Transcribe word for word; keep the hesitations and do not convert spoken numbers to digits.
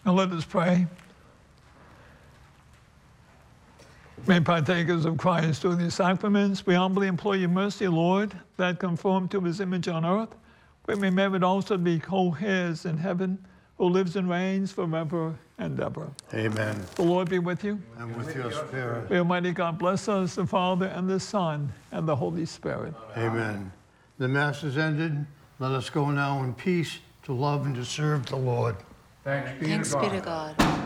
And let us pray. May partakers of Christ through these sacraments, we humbly implore your mercy, Lord, that conform to his image on earth, we may merit also to be co-heirs in heaven, who lives and reigns forever and ever. Amen. The Lord be with you. And with your spirit. May Almighty God bless us, the Father, and the Son, and the Holy Spirit. Amen. The Mass is ended. Let us go now in peace to love and to serve the Lord. Thanks be to Thanks God. be to God.